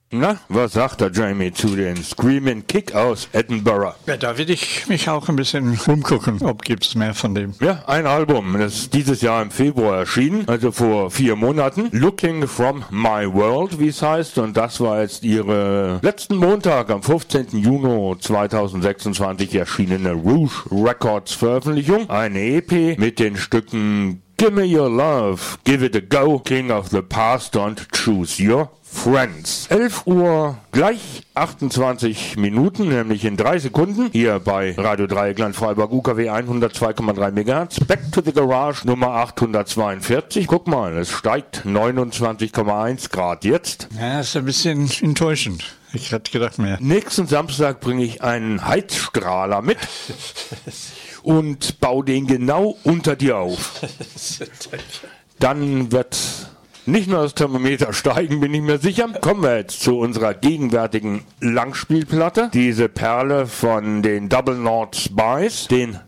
Na, was sagt der Jamie zu den Screaming Kick aus Edinburgh? Ja, da will ich mich auch ein bisschen umgucken, ob gibt's mehr von dem. Ja, ein Album, das ist dieses Jahr im Februar erschienen, also vor 4 Monaten. Looking from My World, wie es heißt, und das war jetzt ihre letzten Montag am 15. Juni 2026 erschienene Rouge Records Veröffentlichung. Eine EP mit den Stücken Gimme Your Love, Give It a Go, King of the Past und Choose Your Friends. 11 Uhr gleich 28 Minuten, nämlich in 3 Sekunden, hier bei Radio Dreieckland Freiburg UKW 102,3 MHz. Back to the Garage Nummer 842. Guck mal, es steigt 29,1 Grad jetzt. Ja, ist ein bisschen enttäuschend. Ich hätte gedacht mehr. Nächsten Samstag bringe ich einen Heizstrahler mit und baue den genau unter dir auf. Dann wird nicht nur das Thermometer steigen, bin ich mir sicher. Kommen wir jetzt zu unserer gegenwärtigen Langspielplatte. Diese Perle von den Double North Spies, den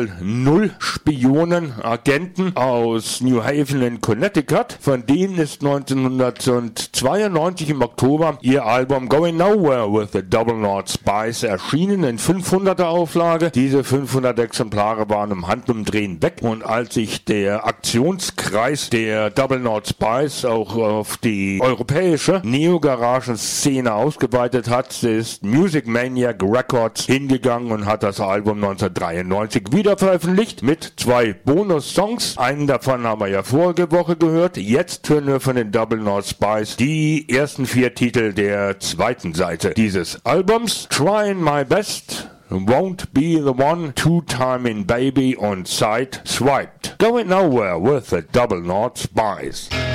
Doppel-Null-Spionen-Agenten aus New Haven in Connecticut. Von denen ist 1992 im Oktober ihr Album Going Nowhere with the Double North Spies erschienen in 500er Auflage. Diese 500 Exemplare waren im Handumdrehen weg, und als sich der Aktionskreis der Double North Spies auch auf die europäische Neo-Garagen-Szene ausgeweitet hat, ist Music Maniac Records hingegangen und hat das Album 1993 wieder veröffentlicht mit 2 Bonus-Songs. Einen davon haben wir ja vorige Woche gehört. Jetzt hören wir von den Double North Spies die ersten 4 Titel der zweiten Seite dieses Albums. Trying My Best, Won't Be the One, Two Timing Baby und Side Swiped. Going Nowhere with the Double North Spies.